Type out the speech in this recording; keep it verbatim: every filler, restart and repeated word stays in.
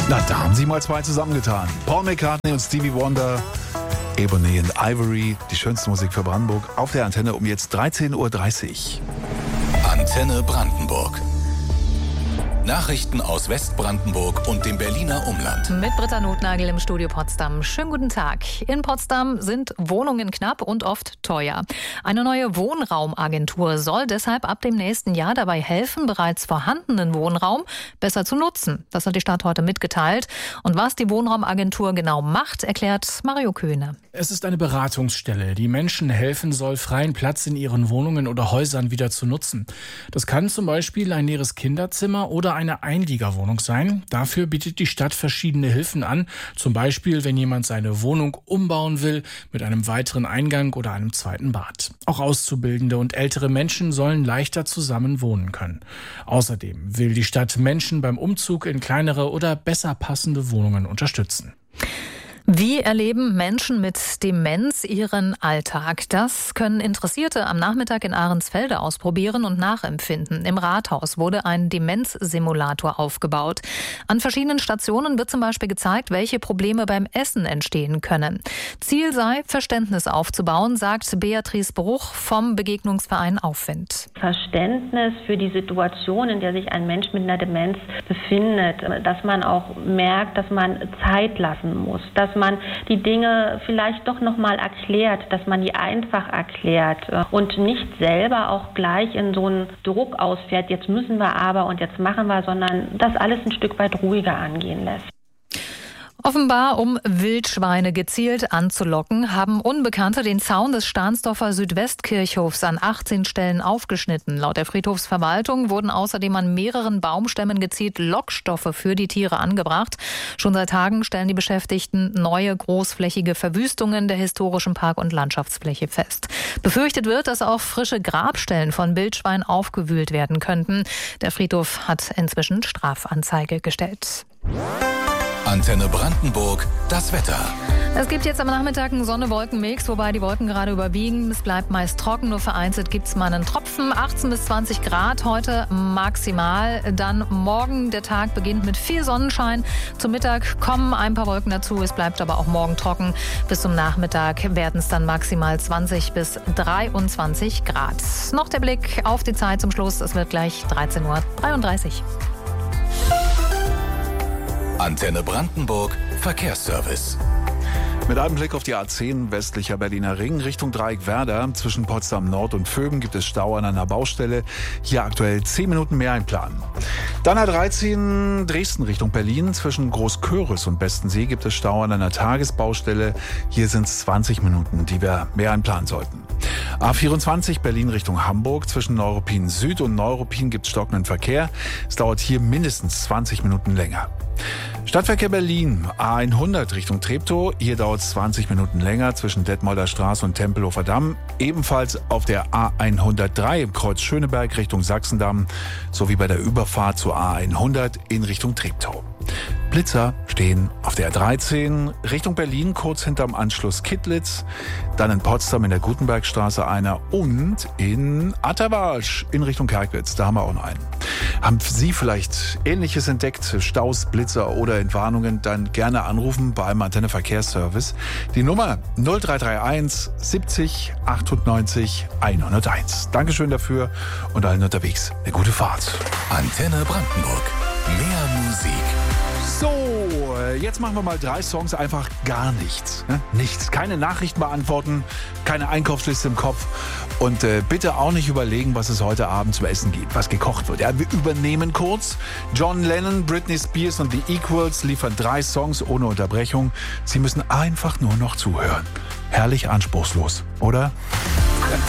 Na, da haben sie mal zwei zusammengetan. Paul McCartney und Stevie Wonder, Ebony and Ivory, die schönste Musik für Brandenburg, auf der Antenne um jetzt dreizehn Uhr dreißig. Antenne Brandenburg. Nachrichten aus Westbrandenburg und dem Berliner Umland. Mit Britta Notnagel im Studio Potsdam. Schönen guten Tag. In Potsdam sind Wohnungen knapp und oft teuer. Eine neue Wohnraumagentur soll deshalb ab dem nächsten Jahr dabei helfen, bereits vorhandenen Wohnraum besser zu nutzen. Das hat die Stadt heute mitgeteilt. Und was die Wohnraumagentur genau macht, erklärt Mario Köhne. Es ist eine Beratungsstelle, die Menschen helfen soll, freien Platz in ihren Wohnungen oder Häusern wieder zu nutzen. Das kann zum Beispiel ein leeres Kinderzimmer oder eine Einliegerwohnung sein. Dafür bietet die Stadt verschiedene Hilfen an. Zum Beispiel, wenn jemand seine Wohnung umbauen will mit einem weiteren Eingang oder einem zweiten Bad. Auch Auszubildende und ältere Menschen sollen leichter zusammen wohnen können. Außerdem will die Stadt Menschen beim Umzug in kleinere oder besser passende Wohnungen unterstützen. Wie erleben Menschen mit Demenz ihren Alltag? Das können Interessierte am Nachmittag in Ahrensfelde ausprobieren und nachempfinden. Im Rathaus wurde ein Demenzsimulator aufgebaut. An verschiedenen Stationen wird zum Beispiel gezeigt, welche Probleme beim Essen entstehen können. Ziel sei, Verständnis aufzubauen, sagt Beatrice Bruch vom Begegnungsverein Aufwind. Verständnis für die Situation, in der sich ein Mensch mit einer Demenz befindet. Dass man auch merkt, dass man Zeit lassen muss, dass man die Dinge vielleicht doch noch mal erklärt, dass man die einfach erklärt und nicht selber auch gleich in so einen Druck ausfährt, jetzt müssen wir aber und jetzt machen wir, sondern das alles ein Stück weit ruhiger angehen lässt. Offenbar, um Wildschweine gezielt anzulocken, haben Unbekannte den Zaun des Stahnsdorfer Südwestkirchhofs an achtzehn Stellen aufgeschnitten. Laut der Friedhofsverwaltung wurden außerdem an mehreren Baumstämmen gezielt Lockstoffe für die Tiere angebracht. Schon seit Tagen stellen die Beschäftigten neue großflächige Verwüstungen der historischen Park- und Landschaftsfläche fest. Befürchtet wird, dass auch frische Grabstellen von Wildschweinen aufgewühlt werden könnten. Der Friedhof hat inzwischen Strafanzeige gestellt. Antenne Brandenburg, das Wetter. Es gibt jetzt am Nachmittag einen Sonne-Wolken-Mix, wobei die Wolken gerade überwiegen. Es bleibt meist trocken, nur vereinzelt gibt es mal einen Tropfen. achtzehn bis zwanzig Grad heute maximal. Dann morgen, der Tag beginnt mit viel Sonnenschein. Zum Mittag kommen ein paar Wolken dazu. Es bleibt aber auch morgen trocken. Bis zum Nachmittag werden es dann maximal zwanzig bis dreiundzwanzig Grad. Noch der Blick auf die Zeit zum Schluss. Es wird gleich dreizehn Uhr dreiunddreißig. Antenne Brandenburg, Verkehrsservice. Mit einem Blick auf die A zehn westlicher Berliner Ring Richtung Dreieck Werder. Zwischen Potsdam Nord und Vöben gibt es Stau an einer Baustelle. Hier aktuell zehn Minuten mehr einplanen. Dann A dreizehn Dresden Richtung Berlin. Zwischen Großköris und Bestensee gibt es Stau an einer Tagesbaustelle. Hier sind es zwanzig Minuten, die wir mehr einplanen sollten. A vierundzwanzig Berlin Richtung Hamburg. Zwischen Neuruppin Süd und Neuruppin gibt es stockenden Verkehr. Es dauert hier mindestens zwanzig Minuten länger. Stadtverkehr Berlin, A hundert Richtung Treptow. Hier dauert es zwanzig Minuten länger zwischen Detmolder Straße und Tempelhofer Damm. Ebenfalls auf der A hundertdrei im Kreuz Schöneberg Richtung Sachsendamm sowie bei der Überfahrt zur A hundert in Richtung Treptow. Blitzer stehen auf der A dreizehn Richtung Berlin, kurz hinterm Anschluss Kittlitz. Dann in Potsdam in der Gutenbergstraße einer und in Atterwasch in Richtung Kerkwitz. Da haben wir auch noch einen. Haben Sie vielleicht Ähnliches entdeckt, Staus, Blitzer oder Entwarnungen, dann gerne anrufen bei einem Antenne Verkehrsservice. Die Nummer null drei drei eins siebzig achtundneunzig hunderteins. Dankeschön dafür und allen unterwegs eine gute Fahrt. Antenne Brandenburg, mehr Musik. So, jetzt machen wir mal drei Songs, einfach gar nichts. Ne? Nichts, keine Nachrichten beantworten, keine Einkaufsliste im Kopf und äh, bitte auch nicht überlegen, was es heute Abend zum Essen gibt, was gekocht wird. Ja, wir übernehmen kurz. John Lennon, Britney Spears und The Equals liefern drei Songs ohne Unterbrechung. Sie müssen einfach nur noch zuhören. Herrlich anspruchslos, oder?